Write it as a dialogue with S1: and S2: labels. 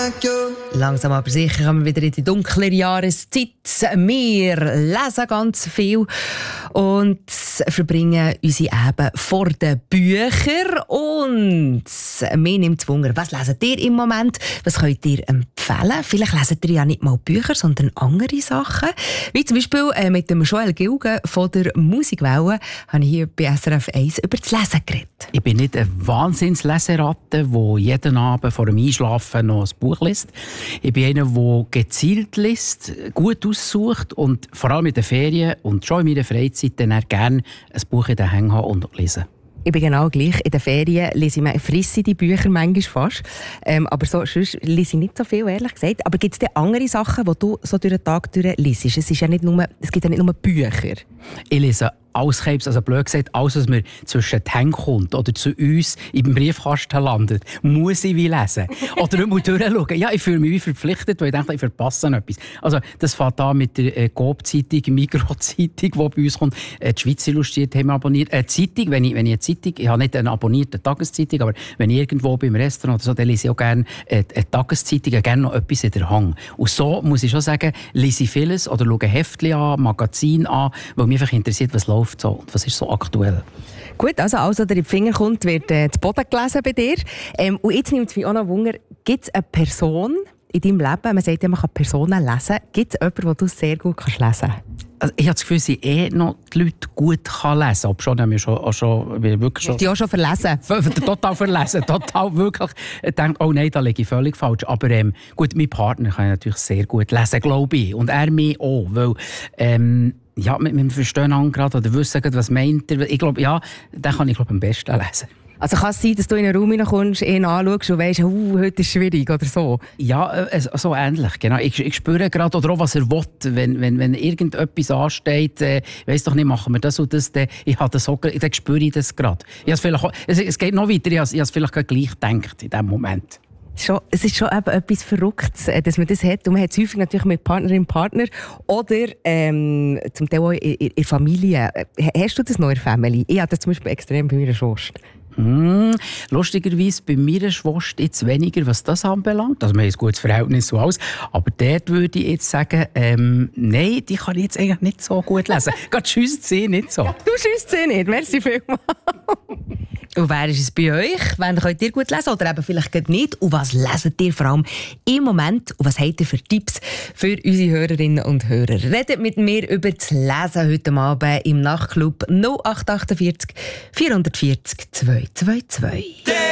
S1: like you.
S2: Langsam aber sicher kommen wir wieder in die dunklere Jahreszeit. Wir lesen ganz viel und verbringen unsere Abende vor den Büchern. Und mir nimmt es Wunder, was leset ihr im Moment? Was könnt ihr empfehlen? Vielleicht leset ihr ja nicht mal Bücher, sondern andere Sachen. Wie zum Beispiel mit dem Joel Gilgen von der Musikwelle habe ich hier bei SRF 1 über das Lesen geredet.
S3: Ich bin nicht eine Wahnsinns-Leseratte, der jeden Abend vor dem Einschlafen noch ein Buch liest. Ich bin einer, der gezielt liest, gut aussucht und vor allem in den Ferien und schon in meiner Freizeit dann gerne ein Buch in den Händen haben und lesen.
S2: Ich bin genau gleich. In den Ferien frisse ich die Bücher manchmal fast. Aber sonst lese ich nicht so viel, ehrlich gesagt. Aber gibt es denn andere Sachen, die du so durch den Tag liest? Es gibt ja nicht nur Bücher.
S3: Ich lese alles, also blöd gesagt, alles, was mir zwischen den Händen kommt oder zu uns im Briefkasten landet, muss ich wie lesen. Oder mal durchschauen. Ja, ich fühle mich wie verpflichtet, weil ich denke, ich verpasse etwas. Also, das fängt an mit der Coop-Zeitung, Migros-Zeitung, die bei uns kommt. Die Schweiz Illustriert haben wir abonniert. Zeitung, wenn ich eine Zeitung, ich habe nicht eine abonnierte Tageszeitung, aber wenn ich irgendwo beim Restaurant oder so, dann lese ich auch gerne eine Tageszeitung, gerne noch etwas in der Hand. Und so muss ich schon sagen, lese ich vieles oder schaue Heftchen an, Magazin an, weil mich einfach interessiert, was läuft so und was ist so aktuell.
S2: Gut, also alles, was dir in die Finger kommt, wird zu Boden gelesen bei dir. Und jetzt nimmt es mich auch noch Wunder, gibt es eine Person in deinem Leben, man sagt ja, man kann Personen lesen, gibt es jemanden, den du sehr gut lesen kannst?
S3: Also ich habe das Gefühl, dass noch die Leute gut lesen kann. Ob schon, haben wir wirklich schon...
S2: Die auch schon verlesen?
S3: Total verlesen. Total wirklich denkt, oh nein, da liege ich völlig falsch. Aber gut, mein Partner kann natürlich sehr gut lesen, glaube ich. Und er mich auch, weil... ja, wir verstehen gerade oder wissen, was meint er. Ich glaube, ja, den kann ich am besten lesen.
S2: Also kann es sein, dass du in einen Raum hineinkommst, ihn anschaust und weisst, heute ist schwierig oder so?
S3: Ja, so ähnlich, genau. Ich spüre gerade, oder auch was er will, wenn irgendetwas ansteht, weiss doch nicht, machen wir das und das, dann spüre ich das gerade. Es geht noch weiter, ich habe es vielleicht gleich gedacht in diesem Moment.
S2: Es ist schon etwas Verrücktes, dass man das hat. Und man hat es häufig natürlich mit Partnerin, Partner oder zum Teil auch in der Familie. Hast du das noch in der Familie? Ich habe das zum Beispiel extrem bei meiner Schwester.
S3: Lustigerweise bei meiner Schwester jetzt weniger, was das anbelangt. Also wir haben ein gutes Verhältnis und alles. Aber dort würde ich jetzt sagen, nein, die kann ich jetzt eigentlich nicht so gut lesen. Gerade schüsst sie nicht so.
S2: Du schüsst sie nicht, merci vielmals. Und wer ist es bei euch? Wann könnt ihr gut lesen oder eben vielleicht nicht? Und was leset ihr vor allem im Moment? Und was habt ihr für Tipps für unsere Hörerinnen und Hörer? Redet mit mir über das Lesen heute Abend im Nachtclub 0848 440 222.